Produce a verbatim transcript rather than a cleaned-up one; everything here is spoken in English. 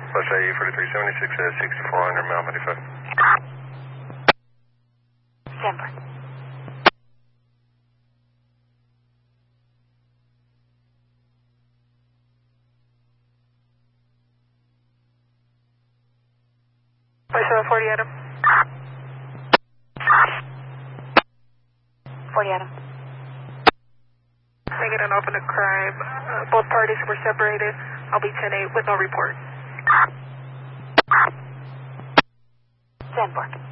Plus A U forty-three seventy-six at sixty-four hundred mile ninety-five. Denver. forty-seven forty Adam. forty Adam. Making an open a crime. Uh, both parties were separated. I'll be ten eight with no report. Denver.